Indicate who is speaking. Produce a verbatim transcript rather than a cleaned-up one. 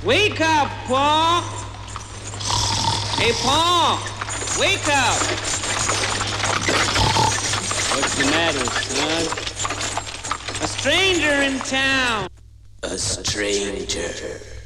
Speaker 1: Wake up, Paul! Hey, Paul! Wake up! What's the matter, son? A stranger in town!
Speaker 2: A stranger.